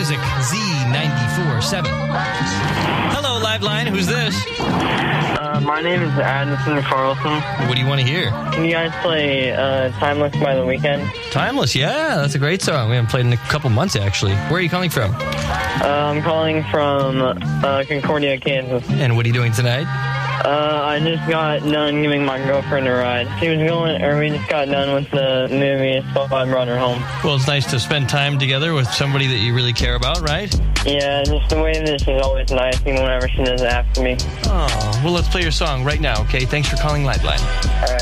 Music, Z94.7. Hello, Liveline. Who's this? My name is Addison Carlson. What do you want to hear? Can you guys play Timeless by The Weeknd? Timeless, yeah. That's a great song. We haven't played in a couple months, actually. Where are you calling from? I'm calling from Concordia, Kansas. And what are you doing tonight? I just got done giving my girlfriend a ride. We just got done with the movie, so I brought her home. Well, it's nice to spend time together with somebody that you really care about, right? Yeah, just the way that she's always nice, even whenever she doesn't ask me. Oh, well, let's play your song right now, okay? Thanks for calling Liveline. All right.